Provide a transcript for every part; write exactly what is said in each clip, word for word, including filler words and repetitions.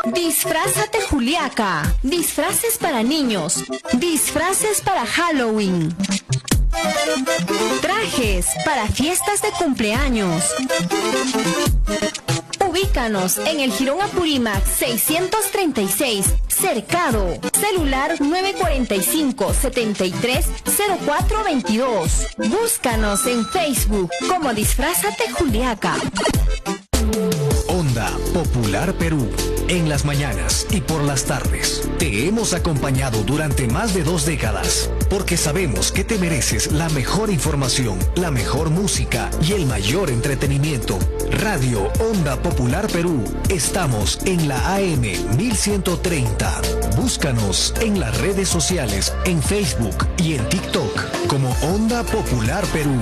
Disfrázate Juliaca. Disfraces para niños. Disfraces para Halloween. Trajes para fiestas de cumpleaños. Ubícanos en el Jirón Apurímac seiscientos treinta y seis, Cercado. Celular nueve cuatro cinco, siete tres, cero cuatro dos dos. Búscanos en Facebook como Disfrázate Juliaca. Onda Popular Perú. En las mañanas y por las tardes. Te hemos acompañado durante más de dos décadas, porque sabemos que te mereces la mejor información, la mejor música y el mayor entretenimiento. Radio Onda Popular Perú. Estamos en la A M mil ciento treinta. Búscanos en las redes sociales, en Facebook y en TikTok como Onda Popular Perú.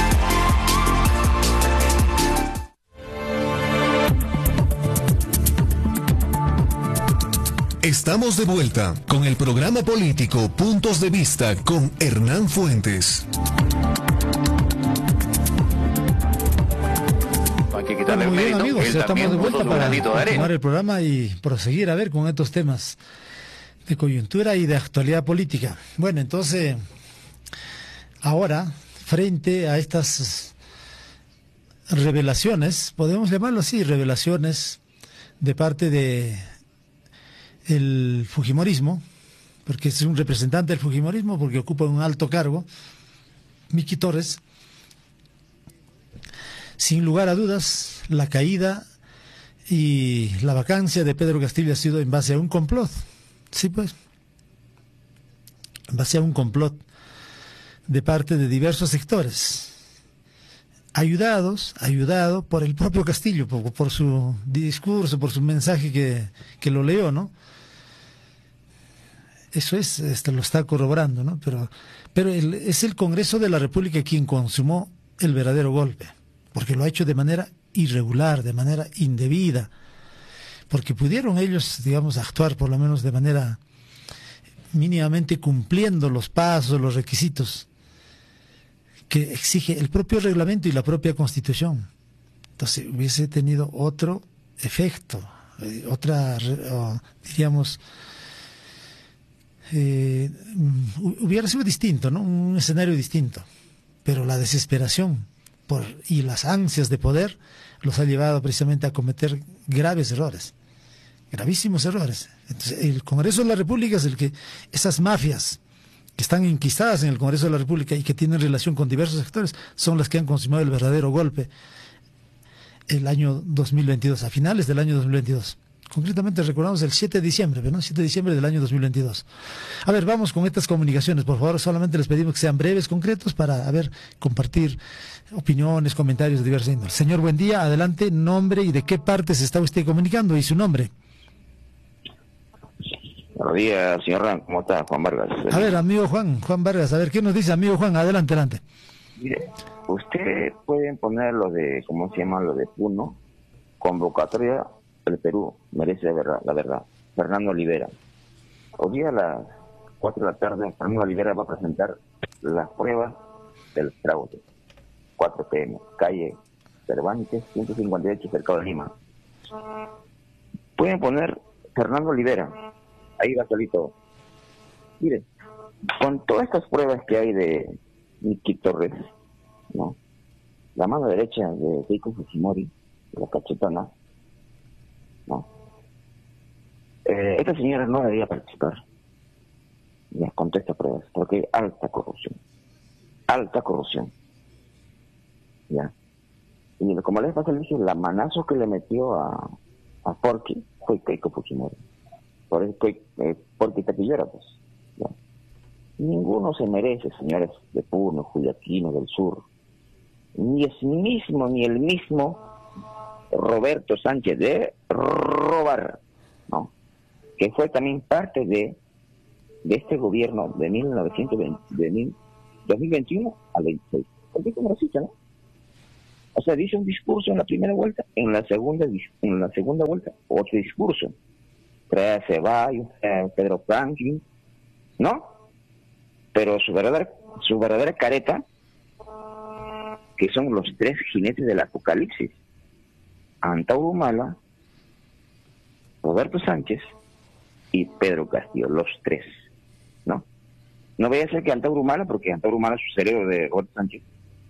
Estamos de vuelta con el programa político Puntos de Vista con Hernán Fuentes. Bueno, muy bien, amigos, estamos de vuelta para continuar el programa y proseguir a ver con estos temas de coyuntura y de actualidad política. Bueno, entonces, ahora, frente a estas revelaciones, podemos llamarlo así, revelaciones de parte de el fujimorismo, porque es un representante del fujimorismo, porque ocupa un alto cargo, Miki Torres. Sin lugar a dudas, la caída y la vacancia de Pedro Castillo ha sido en base a un complot. Sí, pues, en base a un complot de parte de diversos sectores, ayudados, ayudado por el propio Castillo, por, por su discurso, por su mensaje que, que lo leyó, ¿no? Eso es, este, lo está corroborando, ¿no? Pero, pero el, es el Congreso de la República quien consumó el verdadero golpe, porque lo ha hecho de manera irregular, de manera indebida, porque pudieron ellos, digamos, actuar por lo menos de manera mínimamente cumpliendo los pasos, los requisitos que exige el propio reglamento y la propia Constitución. Entonces hubiese tenido otro efecto, eh, otra, oh, diríamos, eh, hubiera sido distinto, ¿no? Un escenario distinto, pero la desesperación por, y las ansias de poder los ha llevado precisamente a cometer graves errores, gravísimos errores. Entonces, el Congreso de la República es el que, esas mafias que están enquistadas en el Congreso de la República y que tienen relación con diversos sectores, son las que han consumado el verdadero golpe el año dos mil veintidós, a finales del año dos mil veintidós. Concretamente recordamos el siete de diciembre, ¿no? siete de diciembre del año dos mil veintidós. A ver, vamos con estas comunicaciones, por favor, solamente les pedimos que sean breves, concretos, para, a ver, compartir opiniones, comentarios de diversas índoles. Señor, buen día, adelante, nombre y de qué parte se está usted comunicando y su nombre. Buenos días, señor Ran, ¿cómo está? Juan Vargas. A ver, amigo Juan, Juan Vargas, a ver, ¿qué nos dice, amigo Juan? Adelante, adelante. Mire, usted pueden poner lo de, ¿cómo se llama? Lo de Puno, convocatoria del Perú, merece la verdad, la verdad. Fernando Olivera. Hoy día a las cuatro de la tarde, Fernando Olivera va a presentar las pruebas del fraude. cuatro P M, calle Cervantes, ciento cincuenta y ocho, Cercado de Lima. Pueden poner Fernando Olivera, ahí va a salir todo. Mire, con todas estas pruebas que hay de Miki Torres, ¿no? La mano derecha de Keiko Fujimori, la cachetona, ¿no? Eh, esta señora no debería participar ya, con todas estas pruebas, porque hay alta corrupción, alta corrupción, ya. Y como les pasa, le dije, la manazo que le metió a, a Porky fue Keiko Fujimori. Por eso que eh, Porky Tapillera, pues, ya. Ninguno se merece, señores de Puno, Juliaquino, del Sur, ni el mismo, ni el mismo Roberto Sánchez de robar, ¿no? Que fue también parte de de este gobierno de mil novecientos veinte, de mil, dos mil veintiuno al veintiséis. Porque es congresista, ¿no? O sea, dice un discurso en la primera vuelta, en la segunda en la segunda vuelta otro discurso. Trae a Ceballos, a Pedro Franklin, ¿no? Pero su verdadera su verdadera careta, que son los tres jinetes del apocalipsis, Antauro Humala, Roberto Sánchez y Pedro Castillo, los tres, ¿no? No vaya a ser que Antauro Humala, porque Antauro Humala es su cerebro de Roberto Sánchez,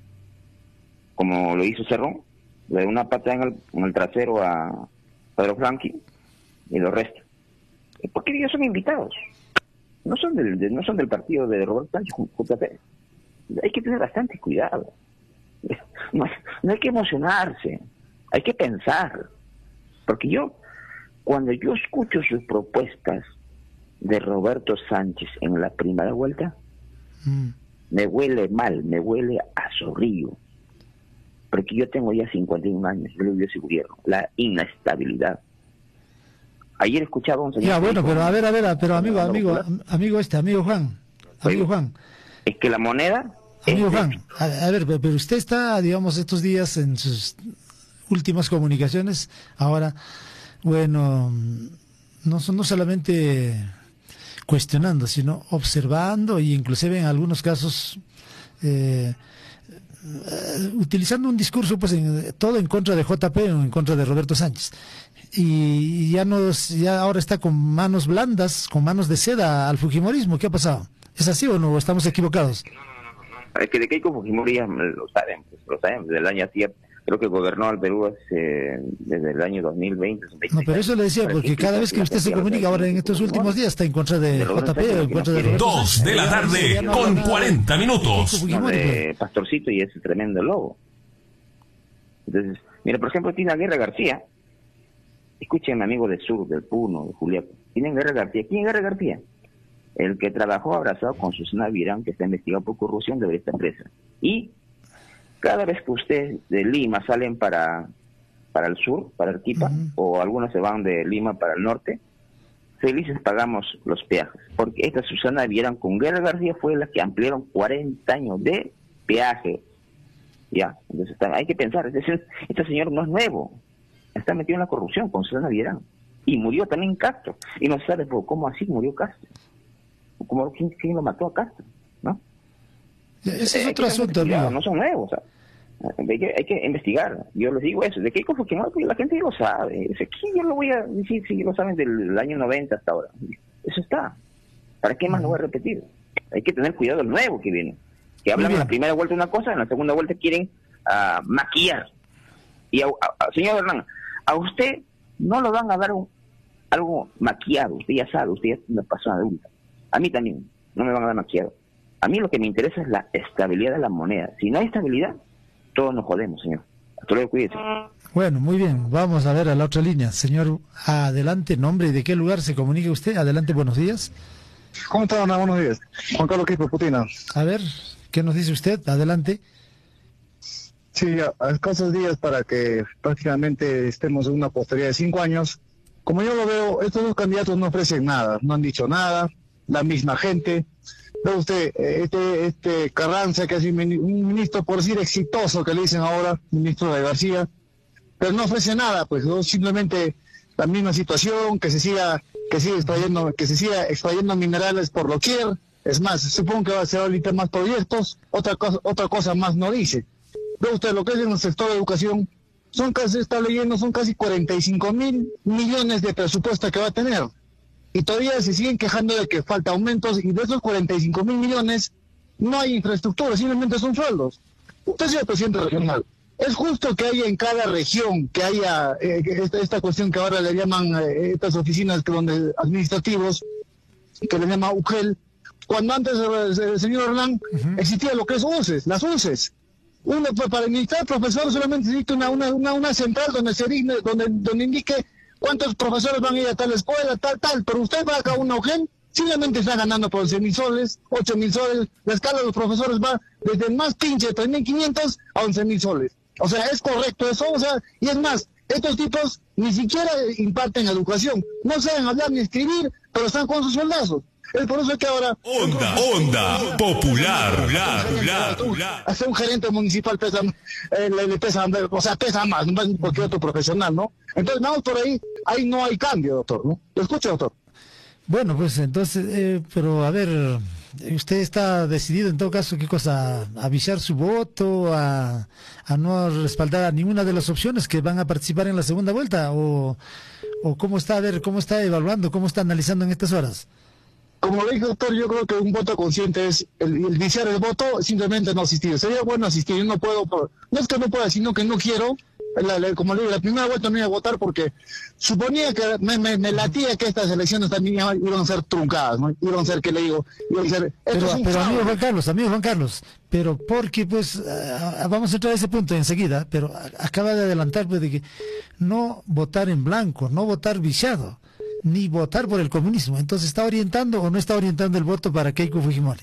como lo hizo Cerrón, le dio una patada en el, en el trasero a Pedro Franqui y lo resta. Porque ellos son invitados, no son del, de, no son del partido de Roberto Sánchez J P. Hay que tener bastante cuidado. No, no hay que emocionarse, hay que pensar. Porque yo, cuando yo escucho sus propuestas de Roberto Sánchez en la primera vuelta, mm. me huele mal, me huele a zorrillo. Porque yo tengo ya cincuenta y un años, yo le viví ese gobierno, la inestabilidad. Ayer escuchaba a un señor... Ya, bueno, pero a ver, a ver, pero amigo, amigo, amigo este, amigo Juan, amigo Juan. Es que la moneda... Amigo Juan, a, a ver, pero usted está, digamos, estos días en sus últimas comunicaciones, ahora, bueno, no, no solamente cuestionando, sino observando e inclusive en algunos casos eh, utilizando un discurso pues en, todo en contra de J P o en contra de Roberto Sánchez. Y ya nos, ya ahora está con manos blandas, con manos de seda al fujimorismo. ¿Qué ha pasado? ¿Es así o no? ¿O estamos equivocados? Es que de Keiko Fujimori ya lo saben, pues, lo saben, desde el año así, creo que gobernó al Perú hace, desde el año dos mil veinte. No, pero eso le decía, porque cada vez que usted se comunica ahora en estos últimos días está en contra de J P o en contra de Roberto. Dos de la tarde con cuarenta minutos. No, de Pastorcito y ese tremendo lobo. Entonces, mira, por ejemplo, tiene a Guerra García. Escuchen, amigo del sur, del Puno, de Juliaca. Tienen Guerra García. ¿Quién es Guerra García? El que trabajó abrazado con Susana Virán, que está investigado por corrupción de esta empresa. Y cada vez que ustedes de Lima salen para, para el sur, para Arequipa, uh-huh. o algunos se van de Lima para el norte, felices pagamos los peajes. Porque esta Susana Virán con Guerra García fue la que ampliaron cuarenta años de peaje. Ya, entonces está, hay que pensar, este, este señor no es nuevo, está metido en la corrupción con Susana Virán. Y murió también Castro. Y no se sabe por cómo así murió Castro. Como ¿quién, quién lo mató a Castro, ¿no? Ese es otro asunto, amigo. No son nuevos, o sea, hay que, hay que investigar. Yo les digo eso, de qué cosa que no, la gente ya lo sabe. ¿Quién yo lo voy a decir si lo saben del año noventa hasta ahora? Eso está. ¿Para qué más lo voy a repetir? Hay que tener cuidado del nuevo que viene. Que hablan en la primera vuelta una cosa, en la segunda vuelta quieren uh, maquillar. Y a, a, a, señor Hernán, a usted no lo van a dar un, algo maquillado. Usted ya sabe, usted ya es una persona adulta. A mí también, no me van a dar maquillado. A mí lo que me interesa es la estabilidad de la moneda. Si no hay estabilidad, todos nos jodemos, señor. Hasta luego, cuídese. Bueno, muy bien. Vamos a ver a la otra línea. Señor, adelante, nombre y de qué lugar se comunica usted. Adelante, buenos días. ¿Cómo está, Ana? Buenos días. Juan Carlos Quispe, Putina. A ver, ¿qué nos dice usted? Adelante. Sí, a escasos días para que prácticamente estemos en una posteridad de cinco años. Como yo lo veo, estos dos candidatos no ofrecen nada, no han dicho nada. La misma gente. Ve usted, este este Carranza, que es un ministro, por decir, exitoso, que le dicen ahora, ministro de García, pero no ofrece nada, pues, ¿no? Simplemente la misma situación, que se siga que siga extrayendo que se siga extrayendo minerales por doquier. Es más, supongo que va a ser ahorita más proyectos, otra cosa otra cosa más no dice. Ve usted, lo que es en el sector de educación, son casi, está leyendo, son casi cuarenta y cinco mil millones de presupuesto que va a tener. Y todavía se siguen quejando de que falta aumentos, y de esos cuarenta y cinco mil millones no hay infraestructura, simplemente son sueldos. Usted es el presidente regional. ¿Es justo que haya en cada región, que haya eh, esta, esta cuestión que ahora le llaman eh, estas oficinas que donde administrativos, que le llama U G E L, cuando antes el, el señor Hernán uh-huh. existía lo que es U C E S, las U C E S? Uno, para administrar profesores solamente necesita una, una, una, una central donde se digne, donde, donde indique cuántos profesores van a ir a tal escuela, tal, tal, pero usted va acá a una U G E L, simplemente está ganando por once mil soles, ocho mil soles, la escala de los profesores va desde el más pinche de tres mil quinientos a once mil soles. O sea, es correcto eso, o sea, y es más, estos tipos ni siquiera imparten educación, no saben hablar ni escribir, pero están con sus soldazos. Es por eso que ahora... Onda, onda, popular, bla, bla, bla. Hacer un gerente municipal pesa, eh, le, le pesa, o sea, pesa más, más que cualquier otro profesional, ¿no? Entonces, vamos por ahí, ahí no hay cambio, doctor, ¿no? ¿Lo escucha, doctor? Bueno, pues entonces, eh, pero a ver, ¿Usted está decidido en todo caso qué cosa? ¿A avisar su voto? A, ¿A no respaldar a ninguna de las opciones que van a participar en la segunda vuelta? ¿O, o cómo está, a ver, cómo está evaluando, cómo está analizando en estas horas? Como le dije, doctor, yo creo que un voto consciente es el, el viciar el voto, simplemente no asistir. Sería bueno asistir, yo no puedo, no es que no pueda, sino que no quiero. La, la, como le digo, la primera vuelta no iba a votar porque suponía que me, me, me latía que estas elecciones también iban a ser truncadas, ¿no? Iban a ser, que le digo, iban a ser... Pero, pero amigo Juan Carlos, amigo Juan Carlos, pero porque pues, uh, vamos a entrar a ese punto enseguida, pero acaba de adelantar pues de que no votar en blanco, no votar viciado, ni votar por el comunismo. Entonces, ¿está orientando o no está orientando el voto para Keiko Fujimori?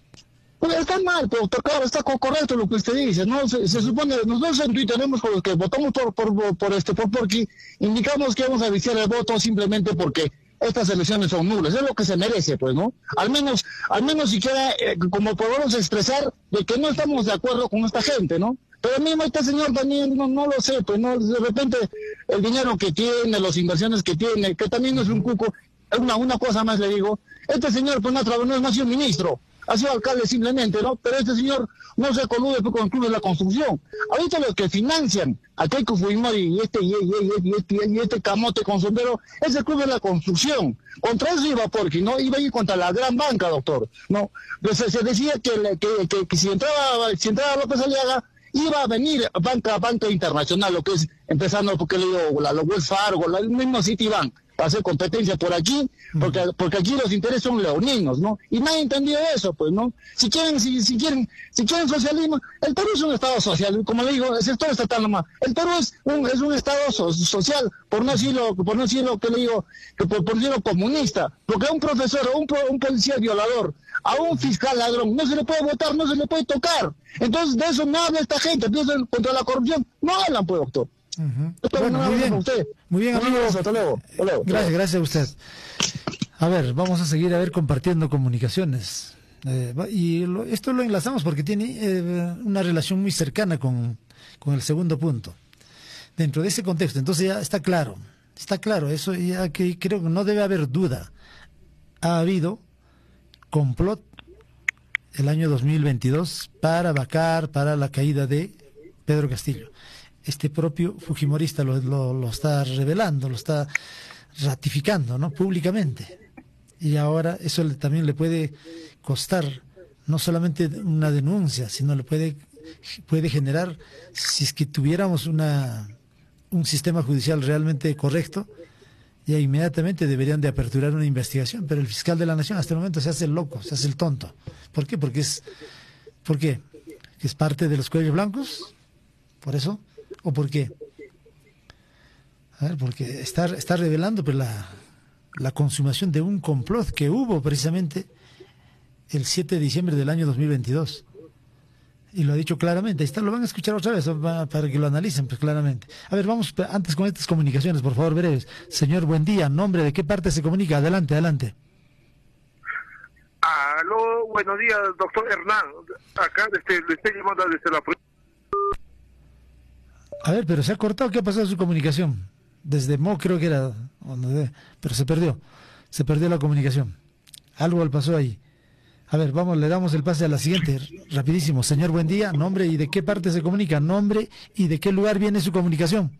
Pues está mal, pero claro, está correcto lo que usted dice, ¿no? Se, se supone, nosotros en Twitter tenemos con los que votamos por por, por, por este por Porqui, indicamos que vamos a viciar el voto simplemente porque estas elecciones son nulas, es lo que se merece, pues, ¿no? Al menos, al menos siquiera eh, como podemos expresar de que no estamos de acuerdo con esta gente, ¿no? Pero mismo este señor también, no, no lo sé, pues, ¿no? De repente el dinero que tiene, las inversiones que tiene, que también no es un cuco, una, una cosa más le digo, este señor pues no, no es más un ministro, ha sido alcalde simplemente, ¿no? Pero este señor no se colude con el club de la construcción. Ahorita los que financian a Keiko Fujimori y este, y, y, y, y, este, y este camote con sombrero es el club de la construcción. Contra eso iba Porqui, ¿no? Iba a ir contra la gran banca, doctor, ¿no? Pues se, se decía que, que, que, que si entraba si entraba López Aliaga, iba a venir banca banca internacional, lo que es, empezando porque le digo, la, la Wells Fargo, la, el mismo Citibank, para hacer competencia por aquí, porque porque aquí los intereses son leoninos, ¿no? Y nadie entendió eso, pues, ¿no? Si quieren, si, si quieren, si quieren socialismo, el Perú es un estado social, como le digo, el sector estatal nomás. El Perú es un, es un estado so, social, por no decirlo, por no decirlo que le digo, que por, por decirlo comunista, porque a un profesor, a un, un policía violador, a un fiscal ladrón, no se le puede votar, no se le puede tocar. Entonces de eso no habla esta gente, piensan contra la corrupción, no hablan, pues, doctor. Uh-huh. Bueno, muy bien, usted. muy bien, amigo. Hasta luego. Hasta luego. Gracias, gracias a usted. A ver, vamos a seguir a ver compartiendo comunicaciones. Eh, y lo, esto lo enlazamos porque tiene eh, una relación muy cercana con, con el segundo punto. Dentro de ese contexto, entonces ya está claro, está claro, eso ya que creo que no debe haber duda. Ha habido complot el año dos mil veintidós para vacar, para la caída de Pedro Castillo. Este propio fujimorista lo, lo, lo está revelando, lo está ratificando, ¿no? Públicamente. Y ahora eso le, también le puede costar no solamente una denuncia, sino le puede, puede generar, si es que tuviéramos una, un sistema judicial realmente correcto, ya inmediatamente deberían de aperturar una investigación, pero el fiscal de la Nación hasta el momento se hace el loco, se hace el tonto. ¿Por qué? Porque es, ¿por qué? ¿Es parte de los cuellos blancos? ¿Por eso? ¿O por qué? A ver, porque está, está revelando pues, la, la consumación de un complot que hubo precisamente el siete de diciembre del año dos mil veintidós. Y lo ha dicho claramente. Ahí está, lo van a escuchar otra vez para que lo analicen pues claramente. A ver, vamos antes con estas comunicaciones, por favor, breves. Señor, buen día. ¿Nombre de qué parte se comunica? Adelante, adelante. Aló, buenos días, doctor Hernán. Acá este, le estoy llamando desde la... A ver, pero se ha cortado. ¿Qué ha pasado su comunicación? Desde Mo creo que era, pero se perdió. Se perdió la comunicación. Algo le pasó ahí. A ver, vamos, le damos el pase a la siguiente, rapidísimo. Señor, buen día. Nombre y de qué parte se comunica. Nombre y de qué lugar viene su comunicación.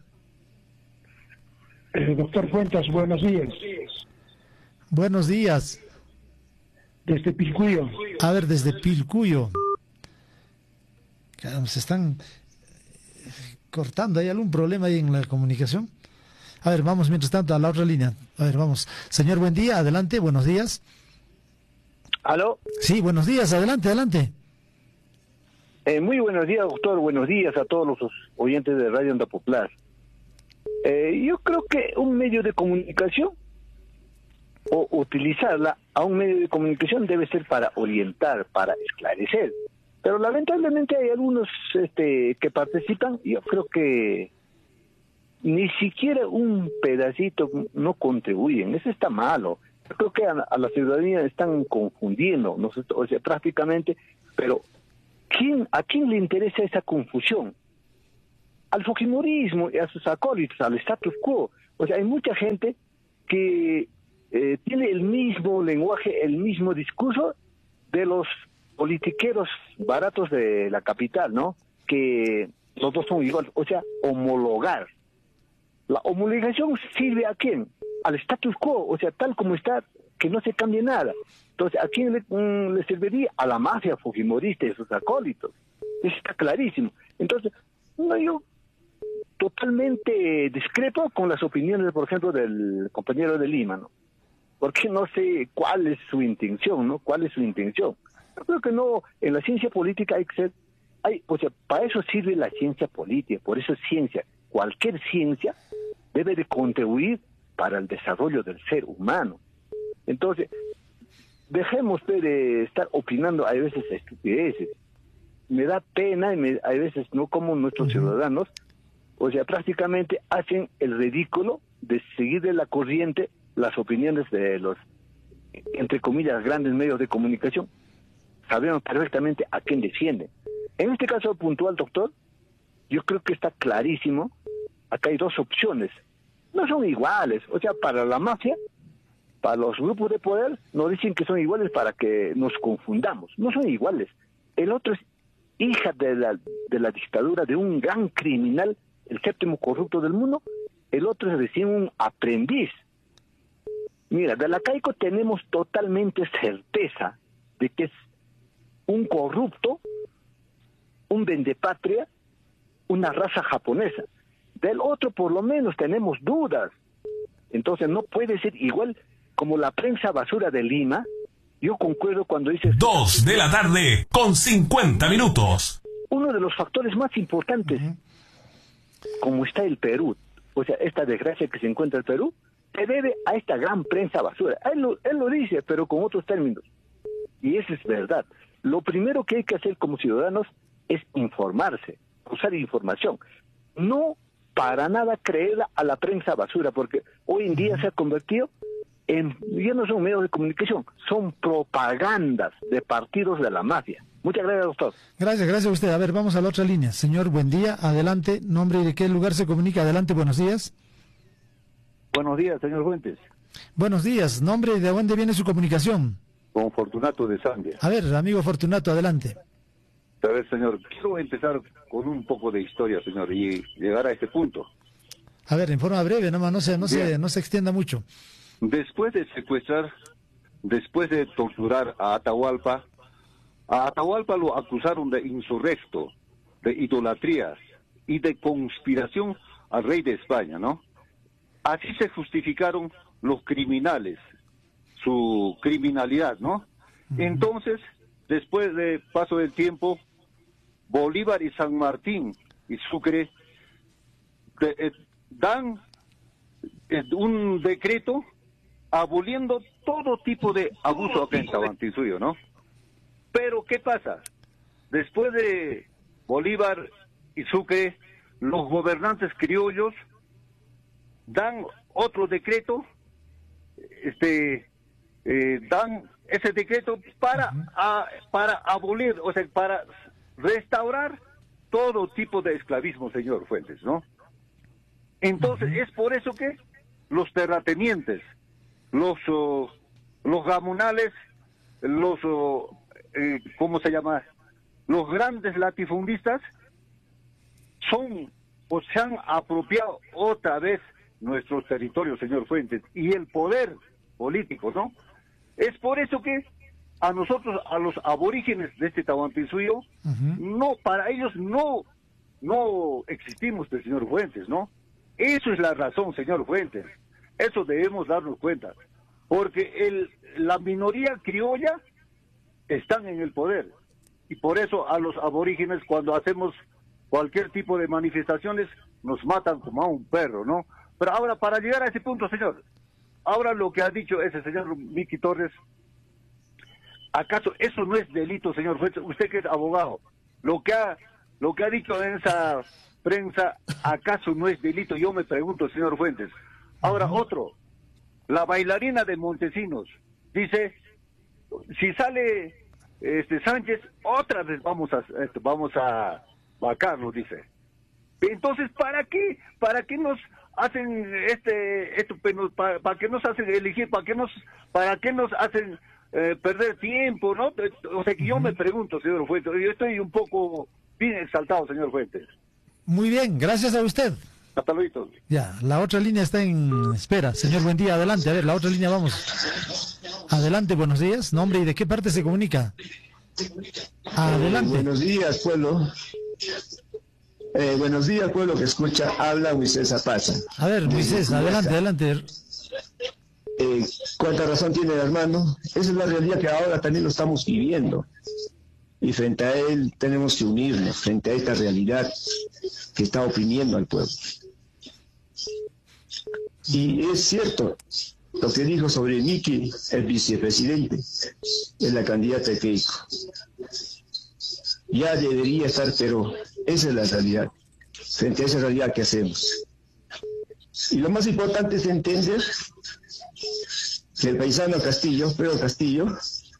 Eh, doctor Fuentes, buenos días. Buenos días. Desde Pilcuyo. A ver, desde Pilcuyo. Claro, se están cortando. ¿Hay algún problema ahí en la comunicación? A ver, vamos mientras tanto a la otra línea. A ver, vamos. Señor, buen día. Adelante, buenos días. ¿Aló? Sí, buenos días, adelante, adelante. Eh, muy buenos días, doctor, buenos días a todos los oyentes de Radio Onda Popular. Eh, yo creo que un medio de comunicación, o utilizarla a un medio de comunicación debe ser para orientar, para esclarecer. Pero lamentablemente hay algunos este, que participan, yo creo que ni siquiera un pedacito no contribuyen, eso está malo. Creo que a, a la ciudadanía están confundiendo, ¿no? O sea, prácticamente, pero ¿quién, ¿a quién le interesa esa confusión? Al fujimorismo y a sus acólitos, al status quo. O sea, hay mucha gente que eh, tiene el mismo lenguaje, el mismo discurso, de los politiqueros baratos de la capital, ¿no? Que los dos son iguales, o sea, homologar. La homologación sirve a quién? Al status quo, o sea, tal como está, que no se cambie nada. Entonces, ¿a quién le, mm, le serviría? A la mafia fujimorista y sus acólitos. Eso está clarísimo. Entonces, no, yo totalmente discrepo con las opiniones, por ejemplo, del compañero de Lima, ¿no? Porque no sé cuál es su intención, ¿no? ¿Cuál es su intención? Yo creo que no, en la ciencia política hay que ser, hay, o sea, para eso sirve la ciencia política, por eso es ciencia. Cualquier ciencia debe de contribuir para el desarrollo del ser humano. Entonces, dejemos de estar opinando a veces estupideces. Me da pena y me, a veces no como nuestros uh-huh. ciudadanos, o sea, prácticamente hacen el ridículo de seguir de la corriente las opiniones de los, entre comillas, grandes medios de comunicación. Sabemos perfectamente a quién defienden. En este caso puntual, doctor, yo creo que está clarísimo. Acá hay dos opciones. No son iguales. O sea, para la mafia, para los grupos de poder, nos dicen que son iguales para que nos confundamos. No son iguales. El otro es hija de la, de la dictadura de un gran criminal, el séptimo corrupto del mundo. El otro es recién un aprendiz. Mira, de la Caico tenemos totalmente certeza de que es un corrupto, un vendepatria, una raza japonesa. Del otro por lo menos tenemos dudas. Entonces no puede ser igual como la prensa basura de Lima. Yo concuerdo cuando dices... Dos de la tarde con cincuenta minutos. Uno de los factores más importantes, uh-huh. como está el Perú, o sea, esta desgracia que se encuentra el Perú, se debe a esta gran prensa basura. Él lo, él lo dice, pero con otros términos. Y eso es verdad. Lo primero que hay que hacer como ciudadanos es informarse, usar información. No para nada creerla a la prensa basura, porque hoy en día se ha convertido en, ya no son medios de comunicación, son propagandas de partidos de la mafia. Muchas gracias, doctor. Gracias, gracias a usted. A ver, vamos a la otra línea. Señor, buen día, adelante. Nombre y de qué lugar se comunica. Adelante, buenos días. Buenos días, señor Fuentes. Buenos días. Nombre y de dónde viene su comunicación. Con Fortunato de Zambia. A ver, amigo Fortunato, adelante. A ver, señor, quiero empezar con un poco de historia, señor, y llegar a este punto. A ver, en forma breve, nomás, no se, no se, no se extienda mucho. Después de secuestrar, después de torturar a Atahualpa, a Atahualpa lo acusaron de insurrecto, de idolatrías y de conspiración al rey de España, ¿no? Así se justificaron los criminales, su criminalidad, ¿no? Uh-huh. Entonces, después de paso del tiempo, Bolívar y San Martín y Sucre de, eh, dan eh, un decreto aboliendo todo tipo de abuso acá en Tahuantinsuyo, ¿no? Pero, ¿qué pasa? Después de Bolívar y Sucre, los gobernantes criollos dan otro decreto, este, eh, dan ese decreto para, uh-huh. a, para abolir, o sea, para restaurar todo tipo de esclavismo, señor Fuentes, ¿no? Entonces, uh-huh. es por eso que los terratenientes, los, uh, los gamonales, los, uh, eh, ¿cómo se llama? Los grandes latifundistas son, o se han apropiado otra vez nuestros territorios, señor Fuentes, y el poder político, ¿no? Es por eso que a nosotros, a los aborígenes de este Tahuantinsuyo, uh-huh. no, para ellos no, no existimos, pues, señor Fuentes, ¿no? Eso es la razón, señor Fuentes. Eso debemos darnos cuenta. Porque el, la minoría criolla están en el poder. Y por eso a los aborígenes, cuando hacemos cualquier tipo de manifestaciones, nos matan como a un perro, ¿no? Pero ahora, para llegar a ese punto, señor, ahora lo que ha dicho ese señor Miki Torres, ¿acaso eso no es delito, señor Fuentes? Usted que es abogado, lo que ha, lo que ha dicho en esa prensa, ¿acaso no es delito? Yo me pregunto, señor Fuentes. Ahora, otro, la bailarina de Montesinos, dice, si sale este Sánchez, otra vez vamos a, vamos a vacarlo, dice. Entonces, ¿para qué? ¿Para qué nos hacen este esto para, para qué nos hacen elegir, para qué nos para qué nos hacen eh, perder tiempo, ¿no? O sea, que yo me pregunto, señor Fuentes, yo estoy un poco bien exaltado, señor Fuentes. Muy bien, gracias a usted. Hasta luego. Ya, la otra línea está en espera. Señor, buen día, adelante. A ver, la otra línea, vamos. Adelante, buenos días. Nombre y de qué parte se comunica. Adelante. Eh, buenos días, pueblo. Eh, buenos días, pueblo que escucha. Habla Moisés Zapaza. A ver, Moisés, adelante, adelante. Eh, ¿Cuánta razón tiene el hermano? Esa es la realidad que ahora también lo estamos viviendo. Y frente a él tenemos que unirnos, frente a esta realidad que está oprimiendo al pueblo. Y es cierto lo que dijo sobre Miki, el vicepresidente, es la candidata de Keiko. Ya debería estar, pero esa es la realidad. Frente a esa realidad, ¿qué hacemos? Y lo más importante es entender que el paisano Castillo, Pedro Castillo,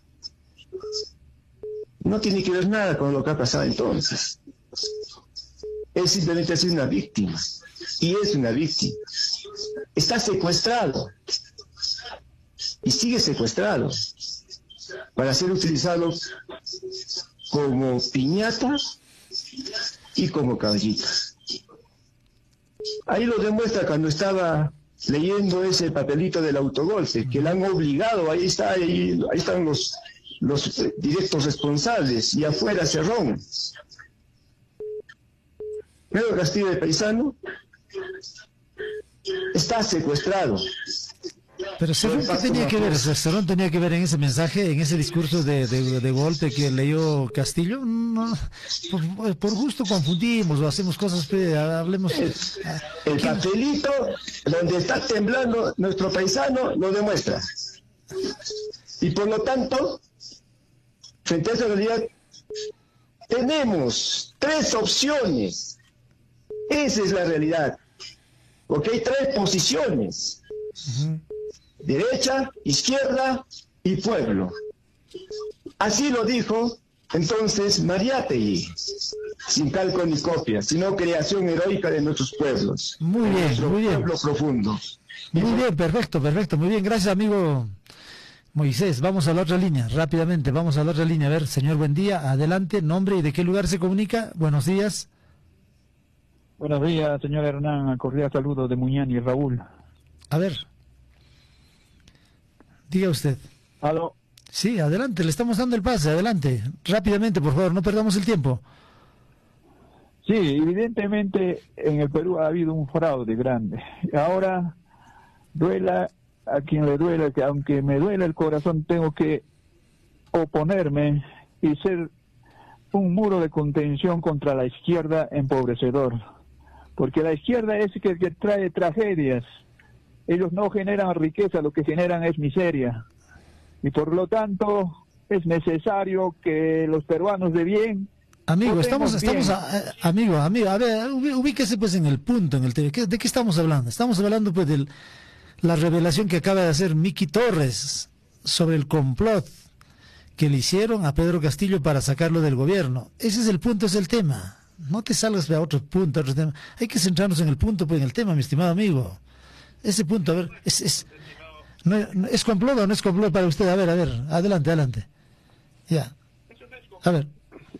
no tiene que ver nada con lo que ha pasado entonces. Él simplemente ha sido una víctima. Y es una víctima. Está secuestrado. Y sigue secuestrado. Para ser utilizado como piñata y como caballito. Ahí lo demuestra cuando estaba leyendo ese papelito del autogolpe, que le han obligado, ahí está, ahí, ahí están los, los directos responsables, y afuera Cerrón. Pedro Castillo de Paisano está secuestrado. Pero Cerrón, ¿qué tenía que ver? Cerrón tenía que ver en ese mensaje, en ese discurso de, de, de golpe que leyó Castillo. No, por, por gusto confundimos o hacemos cosas, pero hablemos. El, el papelito donde está temblando nuestro paisano lo demuestra. Y por lo tanto, frente a esa realidad, tenemos tres opciones. Esa es la realidad. Porque hay tres posiciones. Uh-huh. Derecha, izquierda y pueblo. Así lo dijo entonces Mariátegui, sin calco ni copia, sino creación heroica de nuestros pueblos. Muy bien, nuestro muy bien. Pueblo profundo. Muy bien, perfecto, perfecto, muy bien, gracias amigo Moisés. Vamos a la otra línea, rápidamente, vamos a la otra línea. A ver, señor, buen día, adelante, nombre y de qué lugar se comunica. Buenos días. Buenos días, señor Hernán, cordial saludo de Muñán y Raúl. A ver. Diga usted. ¿Aló? Sí, adelante, le estamos dando el pase, adelante. Rápidamente, por favor, no perdamos el tiempo. Sí, evidentemente en el Perú ha habido un fraude grande. Ahora, duela a quien le duela, que aunque me duele el corazón, tengo que oponerme y ser un muro de contención contra la izquierda empobrecedor. Porque la izquierda es que, que trae tragedias. Ellos no generan riqueza, lo que generan es miseria. Y por lo tanto, es necesario que los peruanos de bien... Amigo, estamos, estamos a, a, amigo, amigo, a ver, ubíquese pues en el punto, en el ¿de qué, de qué estamos hablando? Estamos hablando pues de la revelación que acaba de hacer Miki Torres sobre el complot que le hicieron a Pedro Castillo para sacarlo del gobierno. Ese es el punto, es el tema. No te salgas a otro punto, a otro tema. Hay que centrarnos en el punto, pues en el tema, mi estimado amigo. Ese punto, a ver, es, es, no, ¿es complot o no es complot para usted? A ver, a ver, adelante, adelante. Ya. A ver.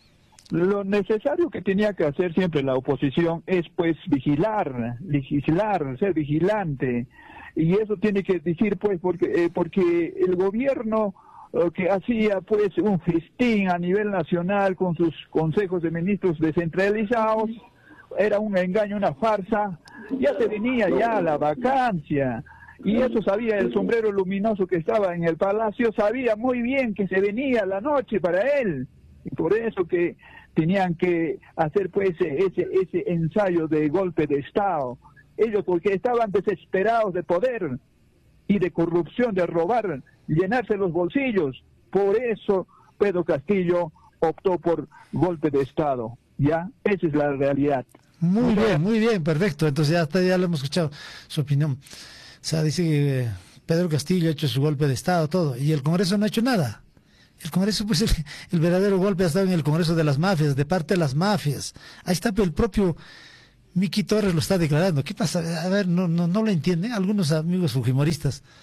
Lo necesario que tenía que hacer siempre la oposición es, pues, vigilar, legislar, ser vigilante. Y eso tiene que decir, pues, porque, eh, porque el gobierno eh, que hacía, pues, un festín a nivel nacional con sus consejos de ministros descentralizados, era un engaño, una farsa. Ya se venía ya la vacancia, y eso sabía el sombrero luminoso que estaba en el palacio, sabía muy bien que se venía la noche para él, y por eso que tenían que hacer pues ese, ese ensayo de golpe de Estado, ellos porque estaban desesperados de poder y de corrupción, de robar, llenarse los bolsillos, por eso Pedro Castillo optó por golpe de Estado, ya, esa es la realidad. Muy bien, muy bien, perfecto. Entonces ya, hasta ya lo hemos escuchado su opinión. O sea, dice que Pedro Castillo ha hecho su golpe de Estado, todo, y el Congreso no ha hecho nada. El Congreso, pues el, el verdadero golpe ha estado en el Congreso de las mafias, de parte de las mafias. Ahí está, el propio Miki Torres lo está declarando. ¿Qué pasa? A ver, no, no, no lo entienden algunos amigos fujimoristas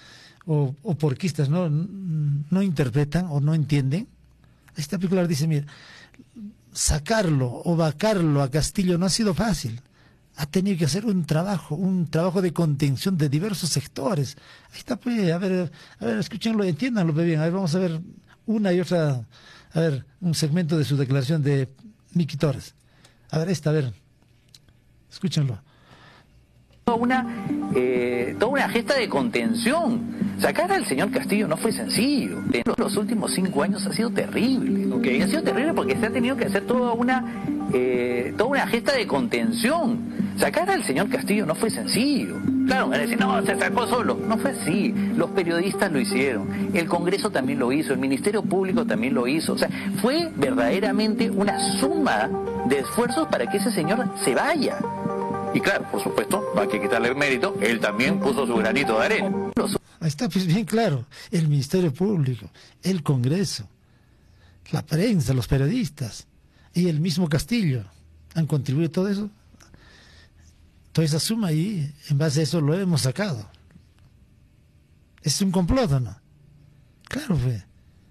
o, o porquistas no, no interpretan o no entienden, esta película dice, mira, sacarlo o vacarlo a Castillo no ha sido fácil. Ha tenido que hacer un trabajo, un trabajo de contención de diversos sectores. Ahí está, pues, a ver, a ver, escúchenlo, entiéndanlo bien. A ver, vamos a ver una y otra, a ver, un segmento de su declaración de Miki Torres. A ver, esta, a ver, escúchenlo. Una, eh, toda una gesta de contención. Sacar al señor Castillo no fue sencillo. En los últimos cinco años ha sido terrible. ¿Okay? Ha sido terrible porque se ha tenido que hacer toda una, eh, toda una gesta de contención. Sacar al señor Castillo no fue sencillo. Claro, van a decir, no, se sacó solo. No fue así. Los periodistas lo hicieron. El Congreso también lo hizo. El Ministerio Público también lo hizo. O sea, fue verdaderamente una suma de esfuerzos para que ese señor se vaya. Y claro, por supuesto, no hay que quitarle el mérito, él también puso su granito de arena. Ahí está, pues bien claro, el Ministerio Público, el Congreso, la prensa, los periodistas y el mismo Castillo han contribuido a todo eso, toda esa suma, y en base a eso lo hemos sacado. ¿Es un complot o no? Claro, fue.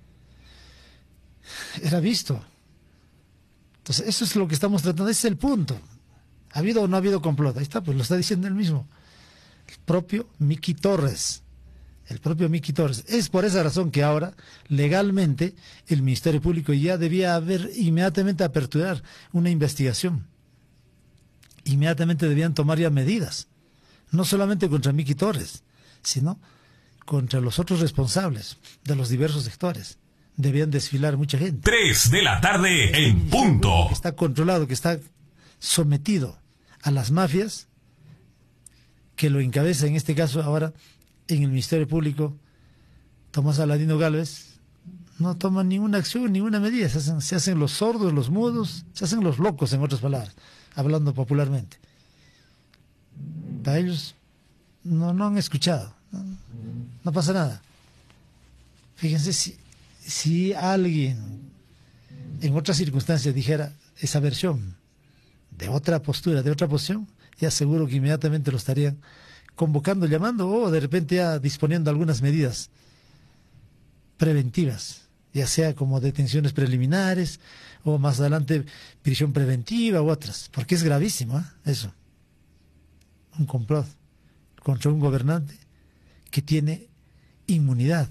Era visto. Entonces, eso es lo que estamos tratando, ese es el punto. ¿Ha habido o no ha habido complot? Ahí está, pues lo está diciendo él mismo. El propio Miki Torres. El propio Miki Torres. Es por esa razón que ahora, legalmente, el Ministerio Público ya debía haber inmediatamente aperturar una investigación. Inmediatamente debían tomar ya medidas. No solamente contra Miki Torres, sino contra los otros responsables de los diversos sectores. Debían desfilar mucha gente. Tres de la tarde en punto. Que está controlado, que está sometido a las mafias, que lo encabeza en este caso ahora en el Ministerio Público Tomás Aladino Gálvez, no toman ninguna acción, ninguna medida, se hacen, se hacen los sordos, los mudos, se hacen los locos, en otras palabras, hablando popularmente. Para ellos no, no han escuchado, no, no pasa nada. Fíjense, si, si alguien en otras circunstancias dijera esa versión de otra postura, de otra posición, ya seguro que inmediatamente lo estarían convocando, llamando, o de repente ya disponiendo algunas medidas preventivas, ya sea como detenciones preliminares, o más adelante prisión preventiva u otras, porque es gravísimo, ¿eh? Eso. Un complot contra un gobernante que tiene inmunidad.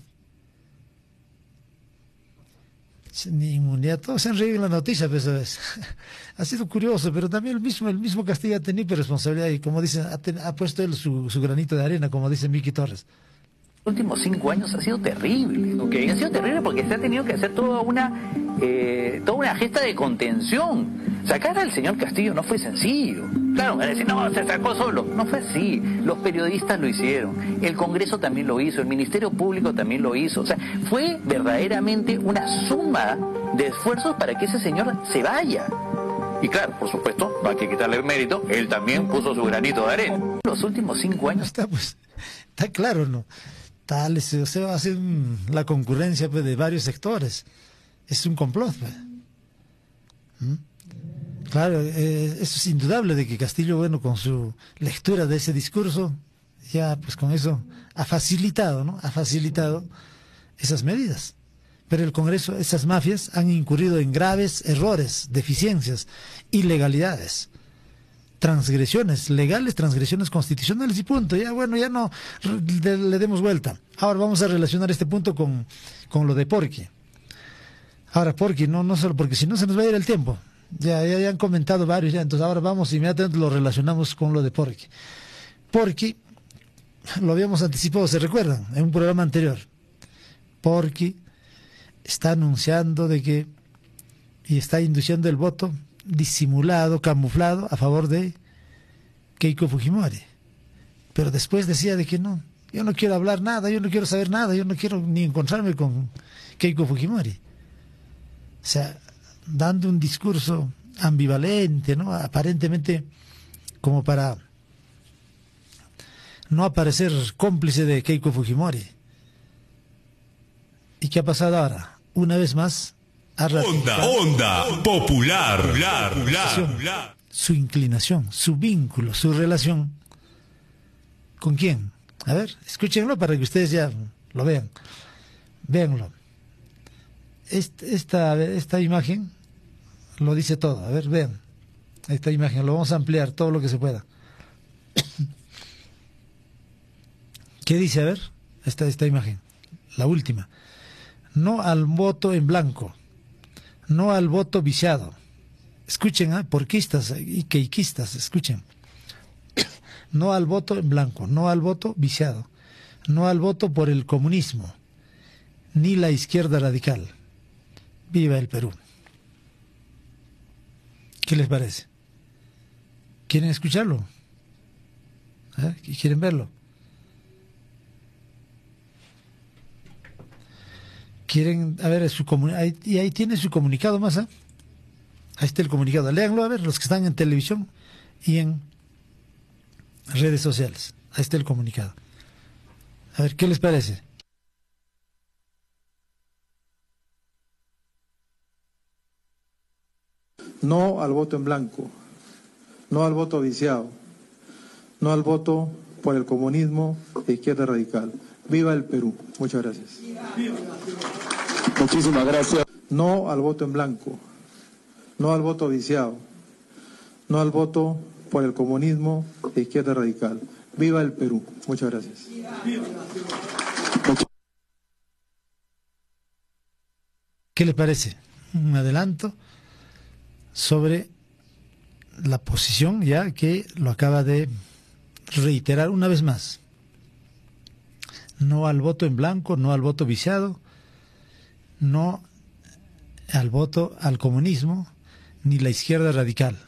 Ni inmunidad, todos se han reído en la noticia, pues, ¿sabes? Ha sido curioso, pero también el mismo, el mismo Castillo ha tenido responsabilidad y, como dicen, ha, ten, ha puesto él su, su granito de arena, como dice Miki Torres. Los últimos cinco años ha sido terrible, ¿okay? Ha sido terrible porque se ha tenido que hacer toda una, eh, toda una gesta de contención. Sacar al señor Castillo no fue sencillo. Claro, van a decir, no, se sacó solo. No fue así. Los periodistas lo hicieron. El Congreso también lo hizo. El Ministerio Público también lo hizo. O sea, fue verdaderamente una suma de esfuerzos para que ese señor se vaya. Y claro, por supuesto, no hay que quitarle el mérito, él también puso su granito de arena. Los últimos cinco años... Está, pues, está claro, ¿no? Tal, o sea, hace un, la concurrencia, pues, de varios sectores. Es un complot, pues. ¿Mm? Claro, eh, eso es indudable de que Castillo, bueno, con su lectura de ese discurso, ya pues con eso ha facilitado, ¿no? Ha facilitado esas medidas. Pero el Congreso, esas mafias han incurrido en graves errores, deficiencias, ilegalidades, transgresiones legales, transgresiones constitucionales y punto. Ya, bueno, ya no le, le demos vuelta. Ahora vamos a relacionar este punto con, con lo de Porqui. Ahora, Porqui, no, no solo porque si no se nos va a ir el tiempo. Ya, ya, ya han comentado varios, ya, entonces ahora vamos inmediatamente lo relacionamos con lo de Porqui. Porqui, lo habíamos anticipado, ¿se recuerdan? En un programa anterior. Porqui está anunciando de que, y está induciendo el voto disimulado, camuflado, a favor de Keiko Fujimori. Pero después decía de que no, yo no quiero hablar nada, yo no quiero saber nada, yo no quiero ni encontrarme con Keiko Fujimori. O sea, dando un discurso ambivalente, ¿no? Aparentemente como para no aparecer cómplice de Keiko Fujimori. ¿Y qué ha pasado ahora? Una vez más, ha Onda, onda, popular, popular, popular, su inclinación, su vínculo, su relación. ¿Con quién? A ver, escúchenlo para que ustedes ya lo vean. Véanlo. Esta, esta, esta imagen lo dice todo. A ver, vean. Esta imagen, lo vamos a ampliar todo lo que se pueda. ¿Qué dice? A ver, esta, esta imagen, la última. No al voto en blanco, no al voto viciado. Escuchen, ¿eh? Porquistas y queiquistas, escuchen. No al voto en blanco, no al voto viciado, no al voto por el comunismo, ni la izquierda radical. Viva el Perú. ¿Qué les parece? ¿Quieren escucharlo? ¿Eh? ¿Quieren verlo? Quieren, a ver, su ahí, y ahí tiene su comunicado más, ¿eh? Ahí está el comunicado. Léanlo, a ver, los que están en televisión y en redes sociales. Ahí está el comunicado. A ver, ¿qué les parece? No al voto en blanco, no al voto viciado, no al voto por el comunismo de izquierda radical. Viva el Perú. Muchas gracias. Muchísimas gracias. No al voto en blanco, no al voto viciado, no al voto por el comunismo de izquierda radical. Viva el Perú. Muchas gracias. ¿Qué les parece? Un adelanto sobre la posición ya que lo acaba de reiterar una vez más. No al voto en blanco, no al voto viciado, no al voto al comunismo, ni la izquierda radical.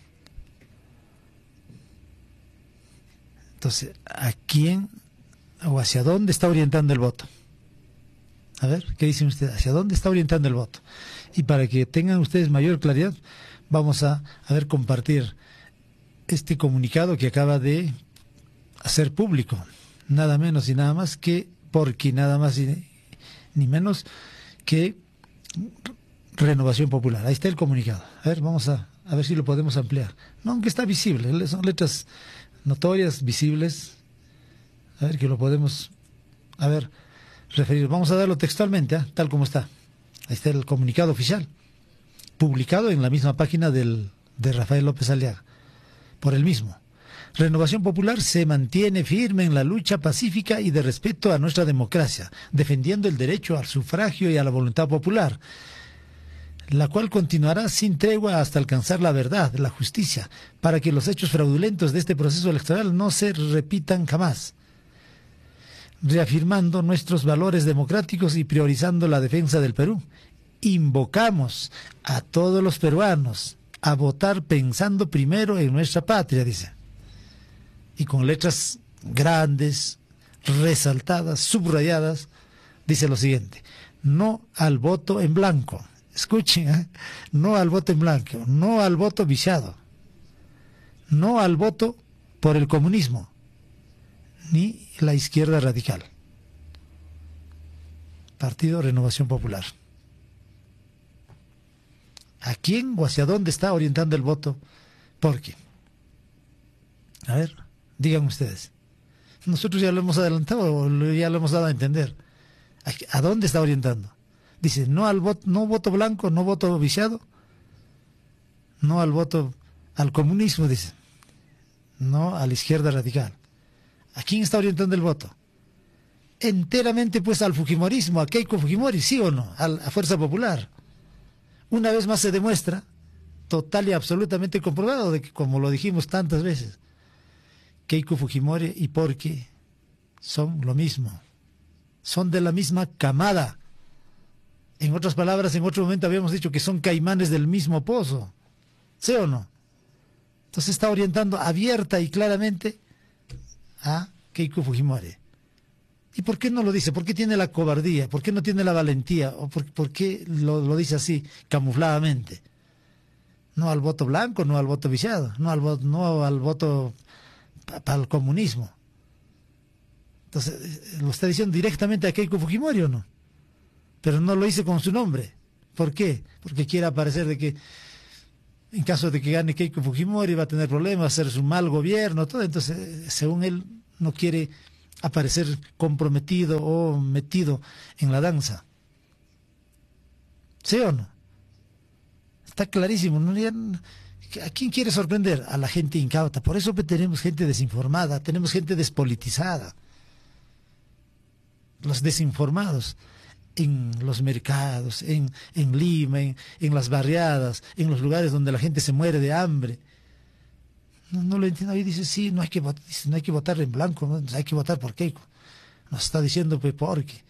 Entonces, ¿a quién o hacia dónde está orientando el voto? A ver, ¿qué dicen ustedes? ¿Hacia dónde está orientando el voto? Y para que tengan ustedes mayor claridad, vamos a, a ver compartir este comunicado que acaba de hacer público, nada menos y nada más que, porque nada más y ni menos que Renovación Popular. Ahí está el comunicado. A ver, vamos a, a ver si lo podemos ampliar. No, aunque está visible, son letras notorias, visibles. A ver que lo podemos, a ver, referir. Vamos a darlo textualmente, ¿eh? Tal como está. Ahí está el comunicado oficial, publicado en la misma página del, de Rafael López Aliaga, por el mismo. Renovación Popular se mantiene firme en la lucha pacífica y de respeto a nuestra democracia, defendiendo el derecho al sufragio y a la voluntad popular, la cual continuará sin tregua hasta alcanzar la verdad, la justicia, para que los hechos fraudulentos de este proceso electoral no se repitan jamás, reafirmando nuestros valores democráticos y priorizando la defensa del Perú. Invocamos a todos los peruanos a votar pensando primero en nuestra patria, dice. Y con letras grandes, resaltadas, subrayadas, dice lo siguiente: no al voto en blanco. Escuchen, ¿eh? No al voto en blanco, no al voto viciado, no al voto por el comunismo, ni la izquierda radical. Partido Renovación Popular. ¿A quién o hacia dónde está orientando el voto? ¿Por qué? A ver, digan ustedes. Nosotros ya lo hemos adelantado o ya lo hemos dado a entender. ¿A dónde está orientando? Dice, no al voto, no voto blanco, no voto viciado, no al voto al comunismo, dice, no a la izquierda radical. ¿A quién está orientando el voto? Enteramente pues al fujimorismo, a Keiko Fujimori, ¿sí o no? A la Fuerza Popular. Una vez más se demuestra, total y absolutamente comprobado, de que, como lo dijimos tantas veces, Keiko Fujimori y Porqui son lo mismo, son de la misma camada. En otras palabras, en otro momento habíamos dicho que son caimanes del mismo pozo, ¿sí o no? Entonces está orientando abierta y claramente a Keiko Fujimori. ¿Y por qué no lo dice? ¿Por qué tiene la cobardía? ¿Por qué no tiene la valentía? ¿O por, por qué lo, lo dice así, camufladamente? No al voto blanco, no al voto viciado, no al, vo no al voto para el comunismo. Entonces, ¿lo está diciendo directamente a Keiko Fujimori o no? Pero no lo dice con su nombre. ¿Por qué? Porque quiere aparecer de que en caso de que gane Keiko Fujimori va a tener problemas, va a hacer su mal gobierno, todo. Entonces, según él, no quiere aparecer comprometido o metido en la danza. ¿Sí o no? Está clarísimo, ¿no? Ya, ¿a quién quiere sorprender? A la gente incauta. Por eso tenemos gente desinformada, tenemos gente despolitizada. Los desinformados en los mercados, en, en Lima, en, en las barriadas, en los lugares donde la gente se muere de hambre. No, no lo entiendo. Ahí dice, sí, no hay que votar, no hay que votar en blanco, ¿no? Hay que votar por Keiko. Nos está diciendo pues porque.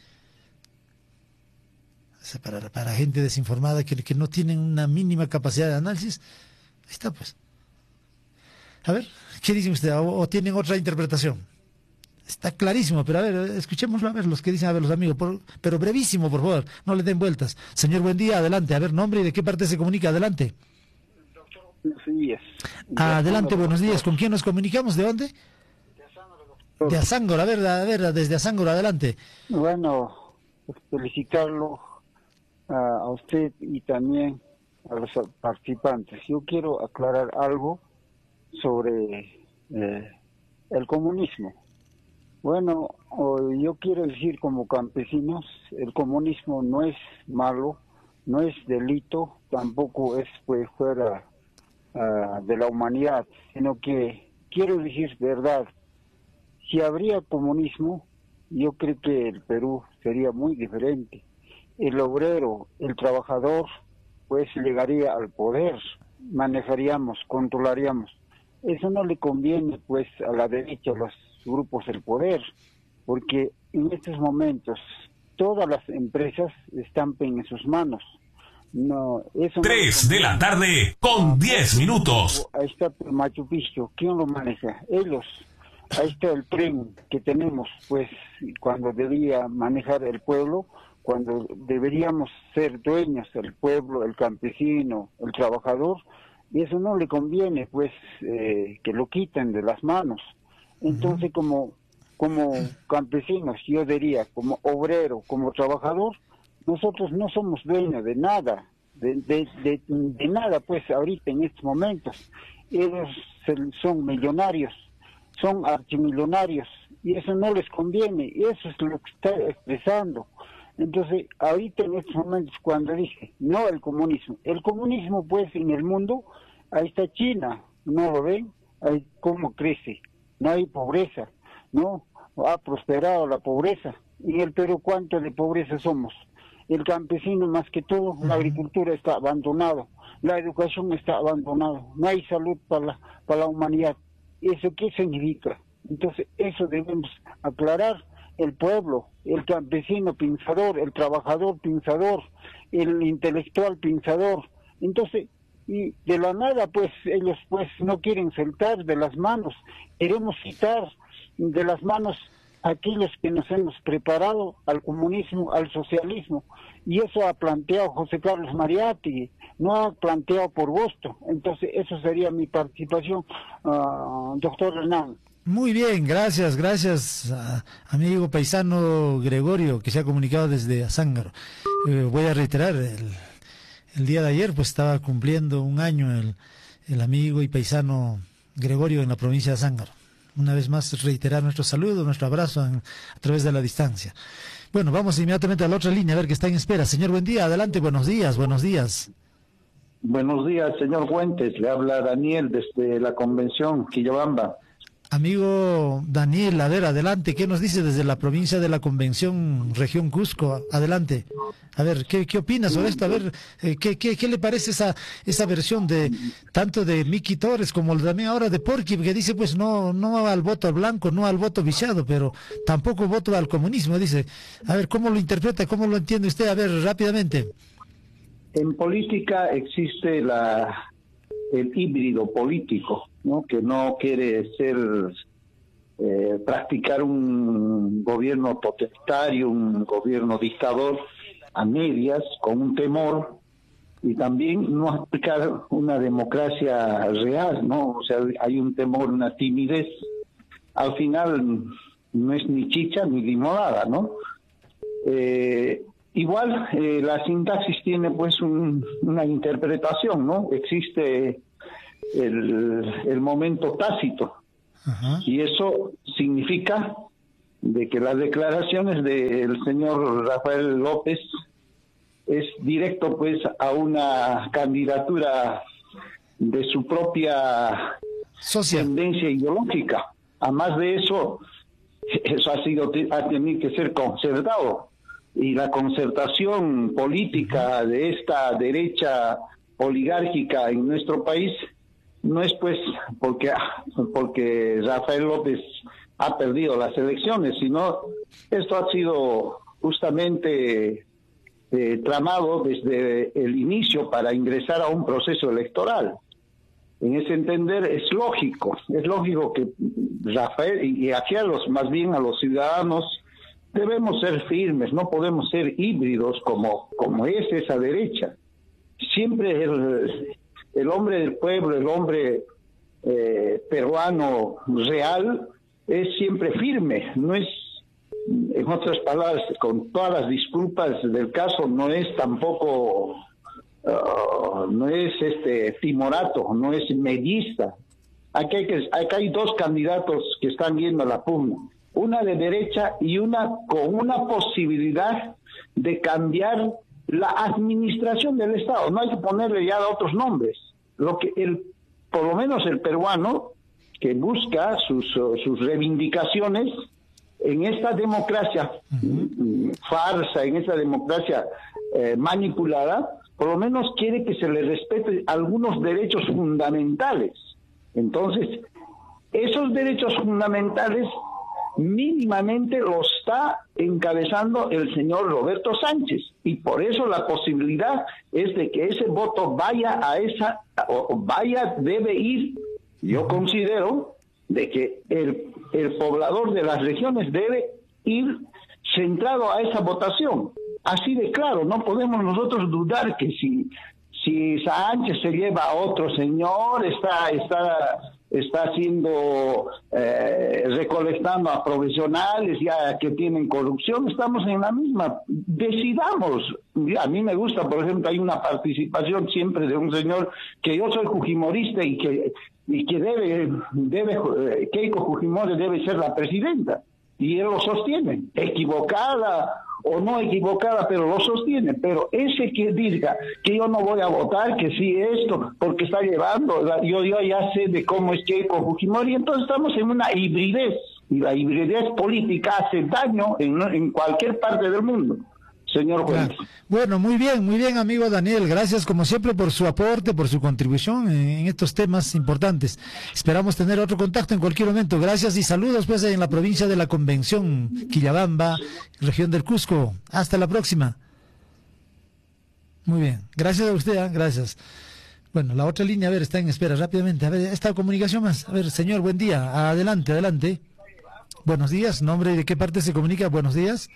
O sea, para, para gente desinformada que, que no tienen una mínima capacidad de análisis, ahí está pues. A ver, ¿qué dicen ustedes? ¿O, o tienen otra interpretación? Está clarísimo, pero a ver, escuchémoslo a ver los que dicen, a ver los amigos, por, pero brevísimo, por favor, no le den vueltas. Señor, buen día, adelante. A ver, nombre y de qué parte se comunica, adelante. Sí, es. Adelante, buenos días. ¿Con quién nos comunicamos? ¿De dónde? De Azángora, a ver, a ver, desde Azángora, adelante. Bueno, felicitarlo a, a usted y también a los participantes. Yo quiero aclarar algo sobre eh, el comunismo. Bueno, yo quiero decir como campesinos, el comunismo no es malo, no es delito, tampoco es pues fuera uh, de la humanidad, sino que quiero decir verdad. Si habría comunismo, yo creo que el Perú sería muy diferente. El obrero, el trabajador, pues llegaría al poder, manejaríamos, controlaríamos. Eso no le conviene pues a la derecha, a los grupos del poder, porque en estos momentos todas las empresas están en sus manos. No, eso Tres no de la tarde con diez minutos. Ahí está el Machu Picchu, ¿quién lo maneja? Ellos. Ahí está el tren que tenemos, pues cuando debía manejar el pueblo, cuando deberíamos ser dueños del pueblo, el campesino, el trabajador, y eso no le conviene, pues eh, que lo quiten de las manos. Entonces, como como campesinos, yo diría, como obrero, como trabajador, nosotros no somos dueños de nada, de, de, de, de nada, pues ahorita en estos momentos. Ellos son millonarios, son archimillonarios, y eso no les conviene, y eso es lo que está expresando. Entonces, ahorita en estos momentos, cuando dije, no el comunismo, el comunismo pues en el mundo, ahí está China, ¿no lo ven? Ahí cómo crece. No hay pobreza, ¿no? Ha prosperado la pobreza. Y en el Perú, ¿cuánto de pobreza somos? El campesino, más que todo, la agricultura está abandonado, la educación está abandonada, no hay salud para la, para la humanidad. ¿Eso qué significa? Entonces, eso debemos aclarar. El pueblo, el campesino pensador, el trabajador pensador, el intelectual pensador. Entonces, y de la nada pues ellos pues no quieren soltar de las manos, queremos quitar de las manos a aquellos que nos hemos preparado al comunismo, al socialismo, y eso ha planteado José Carlos Mariátegui, no ha planteado por Bosto. Entonces eso sería mi participación, uh, doctor Hernán. Muy bien, gracias, gracias a amigo paisano Gregorio que se ha comunicado desde Azángaro. Eh, voy a reiterar, el El día de ayer pues estaba cumpliendo un año el, el amigo y paisano Gregorio en la provincia de Azángaro. Una vez más reiterar nuestro saludo, nuestro abrazo en, a través de la distancia. Bueno, vamos inmediatamente a la otra línea a ver que está en espera. Señor, buen día, adelante, buenos días, buenos días. Buenos días, señor Fuentes, le habla Daniel desde la convención Quillabamba. Amigo Daniel, a ver, adelante, ¿qué nos dice desde la provincia de la Convención, región Cusco? Adelante. A ver, ¿qué, qué opinas sobre esto? A ver, eh, ¿qué, qué, ¿qué le parece esa esa versión de tanto de Miki Torres como también ahora de Porqui, que dice, pues, no no al voto blanco, no al voto viciado, pero tampoco voto al comunismo, dice. A ver, ¿cómo lo interpreta? ¿Cómo lo entiende usted? A ver, rápidamente. En política existe la el híbrido político, ¿no? Que no quiere ser eh, practicar un gobierno totalitario, un gobierno dictador a medias, con un temor, y también no aplicar una democracia real, ¿no? O sea, hay un temor, una timidez. Al final no es ni chicha ni limonada, ¿no? Eh, igual eh, la sintaxis tiene pues un, una interpretación, ¿no? Existe el, el momento tácito. Ajá. Y eso significa de que las declaraciones del señor Rafael López es directo pues a una candidatura de su propia Social. tendencia ideológica. Además de eso, eso ha sido ha tenido que ser concertado, y la concertación política de esta derecha oligárquica en nuestro país no es pues porque porque Rafael López ha perdido las elecciones, sino esto ha sido justamente eh, tramado desde el inicio para ingresar a un proceso electoral. En ese entender es lógico, es lógico que Rafael, y aquí a los, más bien a los ciudadanos, debemos ser firmes, no podemos ser híbridos como, como es esa derecha. Siempre el, el hombre del pueblo, el hombre eh, peruano real, es siempre firme, no es, en otras palabras, con todas las disculpas del caso, no es tampoco, uh, no es este timorato, no es medista. Aquí hay, que, aquí hay dos candidatos que están viendo la pugna, una de derecha y una con una posibilidad de cambiar la administración del Estado. No hay que ponerle ya otros nombres. Lo que el, por lo menos el peruano que busca sus, sus reivindicaciones en esta democracia uh-huh. farsa, en esta democracia eh, manipulada, por lo menos quiere que se le respete algunos derechos fundamentales. Entonces, esos derechos fundamentales mínimamente lo está encabezando el señor Roberto Sánchez, y por eso la posibilidad es de que ese voto vaya a esa, o vaya, debe ir. Yo considero de que el, el poblador de las regiones debe ir centrado a esa votación. Así de claro, no podemos nosotros dudar que si, si Sánchez se lleva a otro señor, está, está, está haciendo, eh, recolectando a profesionales ya que tienen corrupción, estamos en la misma. Decidamos. A mí me gusta, por ejemplo, hay una participación siempre de un señor que yo soy fujimorista y que y que debe, debe Keiko Fujimori debe ser la presidenta, y él lo sostiene, equivocada o no equivocada, pero lo sostiene. Pero ese que diga que yo no voy a votar, que sí esto, porque está llevando, yo, yo ya sé de cómo es Keiko Fujimori, entonces estamos en una hibridez, y la hibridez política hace daño en, en cualquier parte del mundo. Señor juez. Claro. Bueno, muy bien, muy bien, amigo Daniel. Gracias, como siempre, por su aporte, por su contribución en, en estos temas importantes. Esperamos tener otro contacto en cualquier momento. Gracias y saludos, pues, en la provincia de la Convención, Quillabamba, región del Cusco. Hasta la próxima. Muy bien. Gracias a usted, ¿eh? Gracias. Bueno, la otra línea, a ver, está en espera rápidamente. A ver, esta comunicación más. A ver, señor, buen día. Adelante, adelante. Buenos días. ¿Nombre y de qué parte se comunica? Buenos días.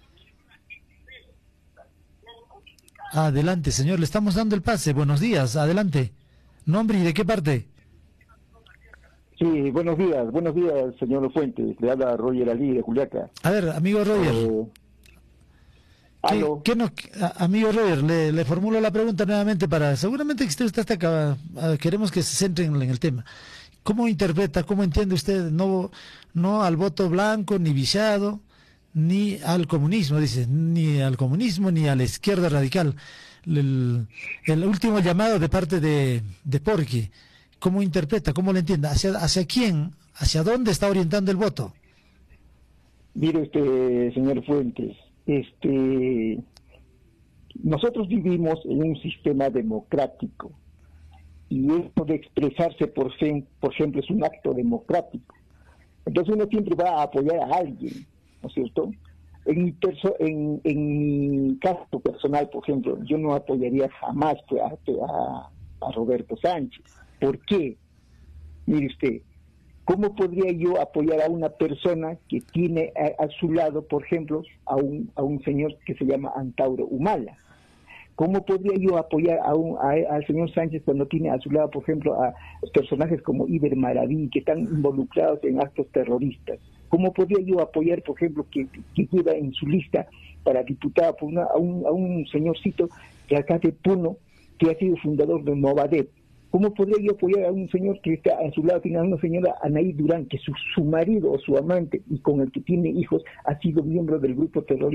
Adelante, señor, le estamos dando el pase. Buenos días, adelante. ¿Nombre y de qué parte? Sí, buenos días, buenos días, señor Fuentes. Le habla Roger Ali de Juliaca. A ver, amigo Roger. Eh, ¿Qué, ¿qué nos, a, amigo Roger, le, le formulo la pregunta nuevamente para... Seguramente que usted está acá, queremos que se centren en el tema. ¿Cómo interpreta, cómo entiende usted no, no al voto blanco ni viciado, ni al comunismo, dice, ni al comunismo, ni a la izquierda radical? El, el último llamado de parte de, de Porqui, ¿cómo interpreta, cómo lo entiende? ¿Hacia, hacia quién, hacia dónde está orientando el voto? Mire, este señor Fuentes, este, nosotros vivimos en un sistema democrático, y esto de expresarse, por, por ejemplo, es un acto democrático. Entonces uno siempre va a apoyar a alguien, ¿no es cierto? En mi, perso en, en mi caso personal, por ejemplo, yo no apoyaría jamás a, a, a Roberto Sánchez. ¿Por qué? Mire usted, ¿cómo podría yo apoyar a una persona que tiene a, a su lado, por ejemplo, a un, a un señor que se llama Antauro Humala? ¿Cómo podría yo apoyar a un, a, al señor Sánchez cuando tiene a su lado, por ejemplo, a personajes como Iber Maraví, que están involucrados en actos terroristas? ¿Cómo podría yo apoyar, por ejemplo, que, que lleva en su lista para diputado por una, a, un, a un señorcito de acá de Puno, que ha sido fundador de Movadep? ¿Cómo podría yo apoyar a un señor que está a su lado, tiene a una señora Anaí Durán, que su, su marido o su amante y con el que tiene hijos ha sido miembro del grupo terrorista?